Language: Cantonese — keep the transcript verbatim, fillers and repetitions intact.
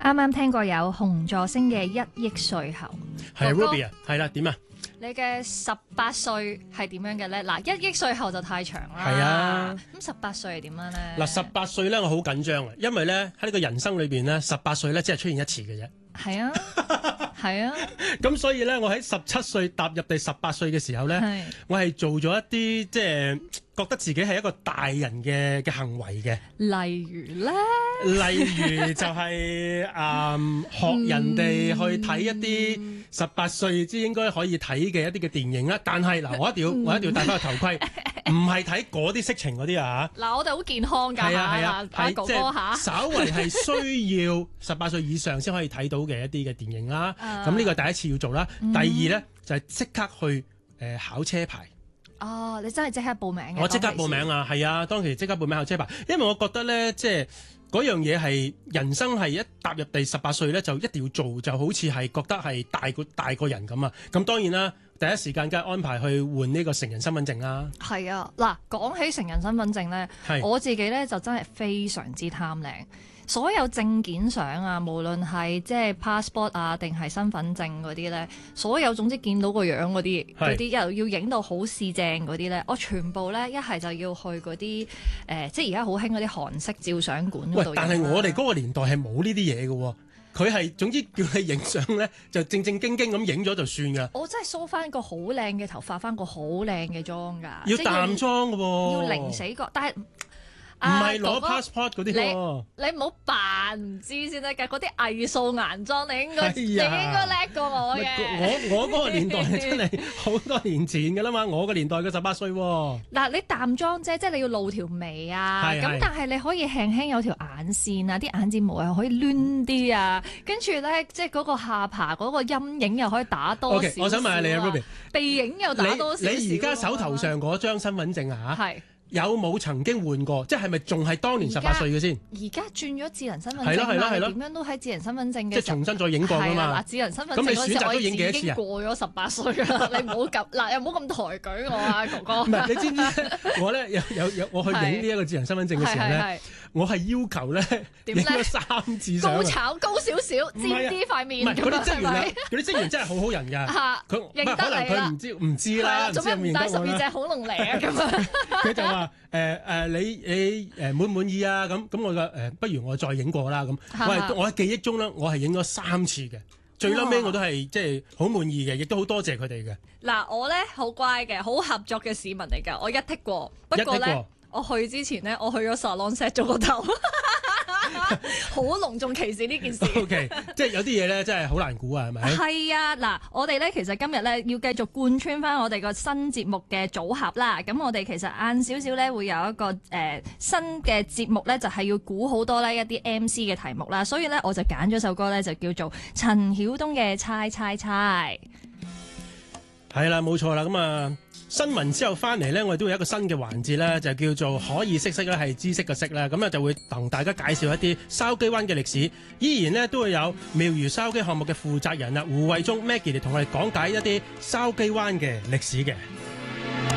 啱啱聽過有紅座星嘅一億歲後， 係哥哥 Ruby 啊，係啦，點啊？ 你嘅十八歲係點樣嘅咧？嗱，一億歲後就太長啦。 係啊， 咁十八歲係點樣咧？ 嗱，十八歲咧，我好緊張啊，因為咧喺呢個人生裏邊咧，十八歲咧只係出現一次嘅啫。 係啊，係啊。 咁所以咧，我喺十七歲踏入第十八歲嘅時候咧， 係我係做咗一啲即係覺得自己係一個大人嘅嘅行為嘅。 例如咧， 例如就係、誒、學人哋去睇一啲十八歲之應該可以睇嘅一啲嘅電影啦。但係嗱，我一定要我一定要戴翻個頭盔，唔係睇嗰啲色情嗰啲啊嗱，我哋好健康㗎， 係啊係啊， 阿係即哥哥嚇係。稍為係需要十八歲以上先可以睇到嘅一啲嘅電影啦。 啊咁呢個第一次要做啦。第二咧就係、即刻去誒、呃、考車牌。 哦，你真係即刻報名嘅？ 我即刻報名啊，係啊，當其時即刻報名考車牌，因為我覺得咧，即係嗰樣嘢係人生係一踏入第十八歲咧，就一定要做，就好似係覺得係大個大個人咁啊。咁當然啦，第一時間梗係安排去換呢個成人身份證啦。 係啊，嗱，講起成人身份證咧， 係我自己咧就真係非常之貪靚。所有證件相啊，無論係即係 passport 啊，定係身份證嗰啲咧，所有總之見到個樣嗰啲，嗰啲又要影到好視正嗰啲咧，我全部咧一係就要去嗰啲誒，即係而家好興嗰啲韓式照相館嗰度。 喂，但係我哋嗰個年代係冇呢啲嘢嘅喎，佢係總之叫你影相咧，就正正經經咁影咗就算㗎。 我真係梳翻個好靚嘅頭，化翻個好靚嘅妝㗎， 要即係淡妝嘅喎， 要零死角，但係。 唔係攞啊哥哥 passport 嗰啲喎。 你唔好扮唔知先得㗎，嗰啲藝術顏妝你應該、 哎呀你應該叻過我嘅。 我我嗰個年代真係好多年前㗎啦嘛，我個年代嘅十八歲喎。 嗱，你淡妝啫，即係你要露條眉啊， 係係咁但係你可以輕輕有條眼線啊，啲眼睫毛又可以攣啲啊，跟住咧即係嗰個下巴嗰個陰影又可以打多少少 OK，我想問下你啊，Ruby， 鼻影又打多少少。 你你而家手頭上嗰張身份證啊嚇？ 係。 有冇曾經換過？即係咪仲係當年十八歲嘅先？ 而家轉咗智能身份證係咯係咯係咯點樣都喺智能身份證嘅。 即係重新再影過㗎嘛？ 嗱，智能身份證咁你嗰時我選擇都影幾多已經次啊？ 過咗十八歲啦，你唔好咁嗱，又唔好咁抬舉我啊，哥哥。 唔係，你知唔知我咧有有有我去影呢一個智能身份證嘅時候咧，我係要求咧影咗三次相。 高炒高少少，尖啲塊面。 唔係嗰啲職員啊，嗰啲職員真係好好人㗎。佢認可能佢唔知唔知啦，唔知有冇認得我啦。 做咩唔帶十二隻恐龍嚟啊？咁樣佢就話誒誒你你誒滿唔滿意啊？咁咁我嘅誒不如我再影過啦咁。我係我喺記憶中咧，我係影咗三次嘅。最嬲尾我都係即係好滿意嘅，亦都好多謝佢哋嘅。 嗱，我咧好乖嘅，好合作嘅市民嚟㗎，我一剔過。不過咧，我去之前咧，我去咗 salon set 咗個頭，好隆重其事呢件事。 O K， 即係有啲嘢咧，真係好難估啊，係咪？ 係啊，嗱，我哋咧其實今日咧要繼續貫穿翻我哋個新節目嘅組合啦。咁我哋其實晏少少咧會有一個誒、呃、新嘅節目咧，就係、是、要估好多咧一啲 M C 嘅題目啦。所以咧我就揀咗首歌咧，就叫做陳曉東嘅猜猜猜。 係啦，冇錯啦，咁啊。新聞之後翻嚟呢，我哋都會有一個新嘅環節咧，就叫做可以識識咧，係知識嘅識啦。咁啊，就會同大家介紹一啲筲箕灣嘅歷史。依然呢，都會有廟宇筲箕項目嘅負責人啊，胡慧中 Maggie 嚟同我哋講解一啲筲箕灣嘅歷史嘅。